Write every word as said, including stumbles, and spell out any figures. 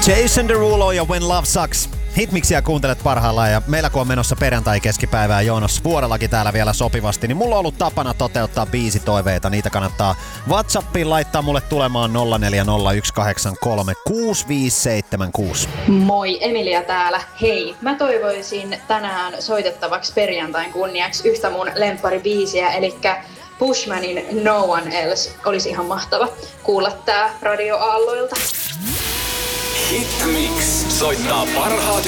Jason Derulo ja When Love Sucks. Hitmixiä kuuntelet parhaillaan ja meillä kun on menossa perjantai-keskipäivää Joonas Vuorellakin täällä vielä sopivasti, niin mulla on ollut tapana toteuttaa biisitoiveita. Niitä kannattaa WhatsAppiin laittaa mulle tulemaan nolla neljä nolla yksi kahdeksan kolme kuusi viisi seitsemän kuusi. Moi, Emilia täällä. Hei, mä toivoisin tänään soitettavaksi perjantain kunniaksi yhtä mun lempparibiisiä, elikkä Bushmanin No One Else. Olisi ihan mahtava kuulla tää radioaalloilta. Hitmix soittaa parhaat